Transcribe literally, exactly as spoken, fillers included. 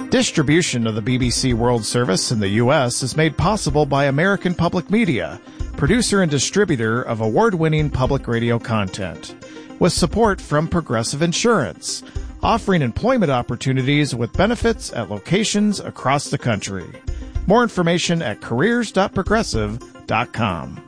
Distribution of the B B C World Service in the U S is made possible by American Public Media, producer and distributor of award-winning public radio content, with support from Progressive Insurance, offering employment opportunities with benefits at locations across the country. More information at careers dot progressive dot com.